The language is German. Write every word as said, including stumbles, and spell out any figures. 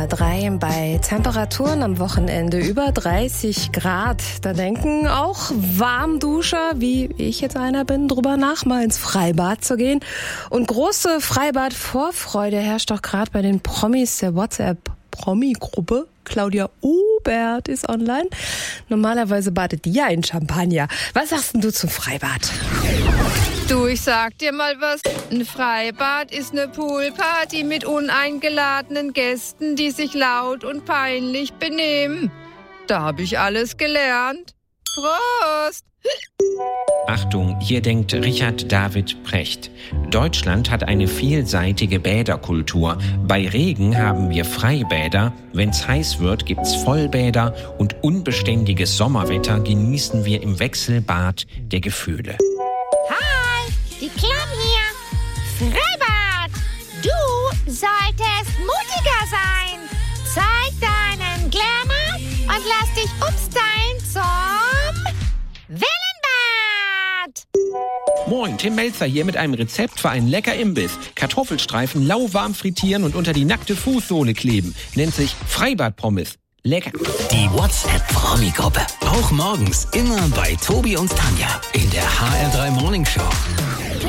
R drei bei Temperaturen am Wochenende über dreißig Grad. Da denken auch Warmduscher, wie ich jetzt einer bin, drüber nach, mal ins Freibad zu gehen. Und große Freibad-Vorfreude herrscht auch gerade bei den Promis der WhatsApp-Promi-Gruppe. Claudia Obert ist online. Normalerweise badet die ja in Champagner. Was sagst denn du zum Freibad? Du, ich sag dir mal was. Ein Freibad ist eine Poolparty mit uneingeladenen Gästen, die sich laut und peinlich benehmen. Da habe ich alles gelernt. Prost! Achtung, hier denkt Richard David Precht. Deutschland hat eine vielseitige Bäderkultur. Bei Regen haben wir Freibäder, wenn's heiß wird, gibt's Vollbäder und unbeständiges Sommerwetter genießen wir im Wechselbad der Gefühle. Hi, die Clam hier. Freibad! Du solltest mutiger sein. Zeig deinen Glamour und lass dich umstylen zum Wellenbad! Moin, Tim Melzer hier mit einem Rezept für einen lecker Imbiss. Kartoffelstreifen lauwarm frittieren und unter die nackte Fußsohle kleben. Nennt sich Freibad-Pommes. Lecker. Die WhatsApp-Promi-Gruppe. Auch morgens immer bei Tobi und Tanja in der H R drei Morning Show.